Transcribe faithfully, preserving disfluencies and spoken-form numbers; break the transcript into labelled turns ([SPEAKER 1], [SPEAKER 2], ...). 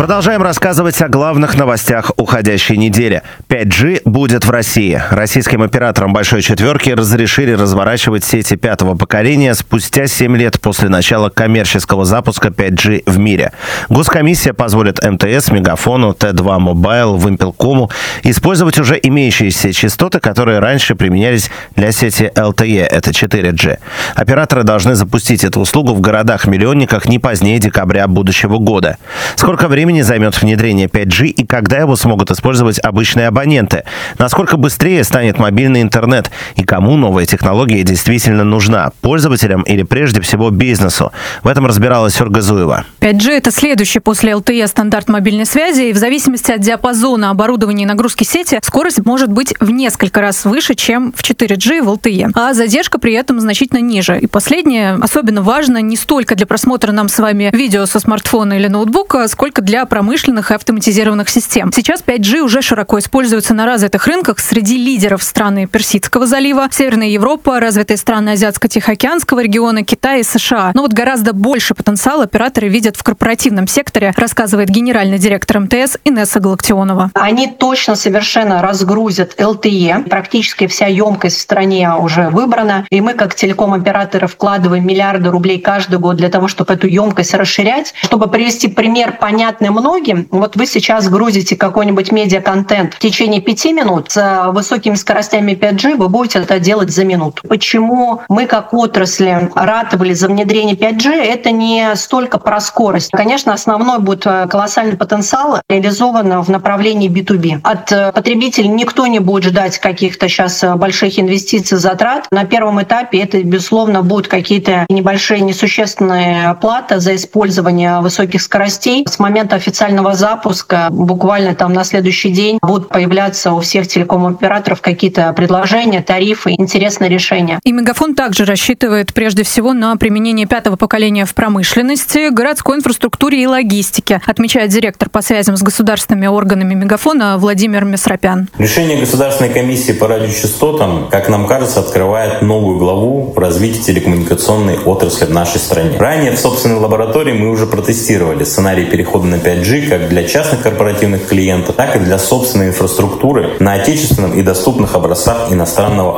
[SPEAKER 1] Продолжаем рассказывать о главных новостях уходящей недели. пять джи будет в России. Российским операторам «Большой четверки» разрешили разворачивать сети пятого поколения спустя семь лет после начала коммерческого запуска пять джи в мире. Госкомиссия позволит эм тэ эс, Мегафону, Тэ два Мобайл, Вимпелкому использовать уже имеющиеся частоты, которые раньше применялись для сети эл тэ е, это четыре джи. Операторы должны запустить эту услугу в городах-миллионниках не позднее декабря будущего года. Сколько времени займет внедрение пять джи и когда его смогут использовать обычные абоненты? Насколько быстрее станет мобильный интернет? И кому новая технология действительно нужна? Пользователям или прежде всего бизнесу? В этом разбиралась Ольга Зуева.
[SPEAKER 2] пять джи – это следующий после эл тэ е стандарт мобильной связи, и в зависимости от диапазона оборудования и нагрузки сети скорость может быть в несколько раз выше, чем в четыре джи в эл тэ е, а задержка при этом значительно ниже. И последнее особенно важно не столько для просмотра нам с вами видео со смартфона или ноутбука, сколько для промышленных и автоматизированных систем. Сейчас пять джи уже широко используется на развитых рынках среди лидеров страны Персидского залива, Северная Европа, развитые страны Азиатско-Тихоокеанского региона, Китай и США. Но вот гораздо больше потенциал операторы видят в корпоративном секторе, рассказывает генеральный директор эм тэ эс Инесса Галактионова.
[SPEAKER 3] Они точно совершенно разгрузят эл тэ е. Практически вся емкость в стране уже выбрана. И мы, как телеком-операторы, вкладываем миллиарды рублей каждый год для того, чтобы эту емкость расширять. Чтобы привести пример, понятный многим, вот вы сейчас грузите какой-нибудь медиа-контент в течение пяти минут, с высокими скоростями пять джи вы будете это делать за минуту. Почему мы, как отрасли, ратовали за внедрение пять джи, это не столько про скорость. Конечно, основной будет колоссальный потенциал реализован в направлении би ту би. От потребителей никто не будет ждать каких-то сейчас больших инвестиций, затрат. На первом этапе это, безусловно, будут какие-то небольшие несущественные платы за использование высоких скоростей. С момента официального запуска буквально там на следующий день будут появляться у всех телеком-операторов какие-то предложения, тарифы, интересные решения.
[SPEAKER 2] И Мегафон также рассчитывает прежде всего на применение пятого поколения в промышленности, городской инфраструктуре и логистике, отмечает директор по связям с государственными органами Мегафона Владимир Месропян.
[SPEAKER 4] Решение Государственной комиссии по радиочастотам, как нам кажется, открывает новую главу в развитии телекоммуникационной отрасли в нашей стране. Ранее в собственной лаборатории мы уже протестировали сценарий перехода на пять джи как для частных корпоративных клиентов, так и для собственной инфраструктуры на отечественном и доступных образцах иностранного